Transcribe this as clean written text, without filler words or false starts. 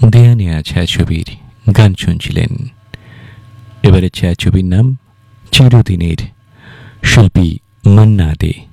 দেয়া নেয়া ছায়াছবির গান শুনছিলেন। এবারে ছায়াছবির নাম চিরদিনের, শিল্পী মান্না দে।